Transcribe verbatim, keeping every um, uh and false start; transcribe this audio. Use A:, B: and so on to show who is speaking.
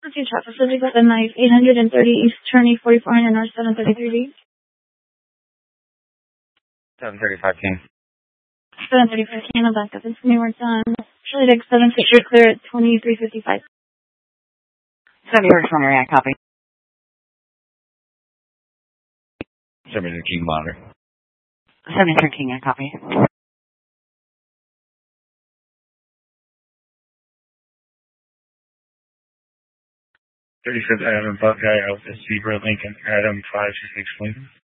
A: Two traffic subject with a knife, eight hundred thirty East Turney, forty-four hundred North, seven thirty-three D.
B: seven thirty-five King.
A: seven thirty-five King, back up. It's me, we're done. Charlie Deck seven six, you're clear at twenty-three fifty-five.
C: seventy-first from React, copy.
B: seventy-three King monitor.
C: seventy-three King, I copy.
B: thirty-fifth Adam, Buckeye, Alpha, Zebra, Lincoln, Adam, five six six, Lincoln.